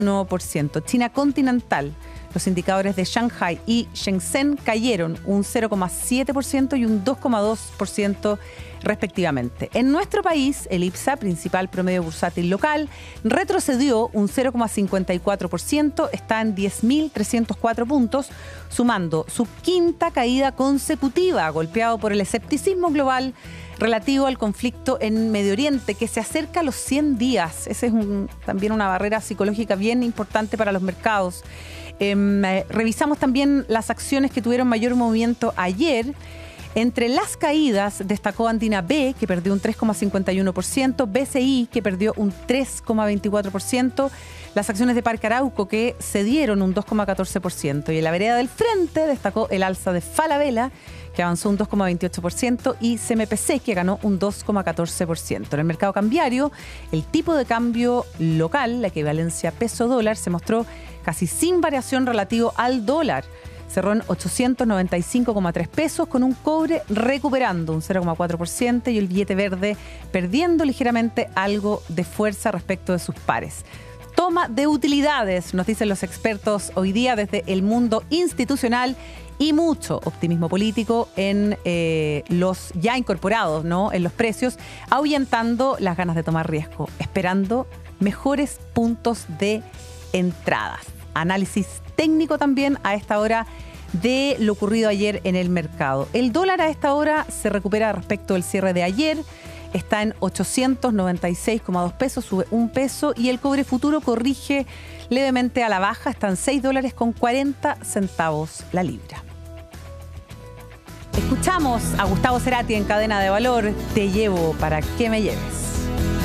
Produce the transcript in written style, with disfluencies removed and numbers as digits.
1%. China continental, los indicadores de Shanghai y Shenzhen cayeron un 0,7% y un 2,2% respectivamente. En nuestro país, el IPSA, principal promedio bursátil local, retrocedió un 0,54%, está en 10.304 puntos, sumando su quinta caída consecutiva, golpeado por el escepticismo global relativo al conflicto en Medio Oriente, que se acerca a los 100 días. Esa es también una barrera psicológica bien importante para los mercados. Revisamos también las acciones que tuvieron mayor movimiento ayer. Entre las caídas destacó Andina B, que perdió un 3,51%, BCI, que perdió un 3,24%, las acciones de Parque Arauco, que cedieron un 2,14%, y en la vereda del frente destacó el alza de Falabella, que avanzó un 2,28%, y CMPC, que ganó un 2,14%. En el mercado cambiario, el tipo de cambio local, la equivalencia peso-dólar, se mostró casi sin variación relativo al dólar. Cerró en 895,3 pesos, con un cobre recuperando un 0,4% y el billete verde perdiendo ligeramente algo de fuerza respecto de sus pares. Toma de utilidades, nos dicen los expertos hoy día desde el mundo institucional, y mucho optimismo político en los ya incorporados, ¿no?, en los precios, ahuyentando las ganas de tomar riesgo, esperando mejores puntos de entradas. Análisis técnico también a esta hora de lo ocurrido ayer en el mercado. El dólar a esta hora se recupera respecto del cierre de ayer, está en 896,2 pesos, sube un peso, y el cobre futuro corrige levemente a la baja, está en $6,40 la libra. Escuchamos a Gustavo Cerati en Cadena de Valor, Te llevo para que me lleves.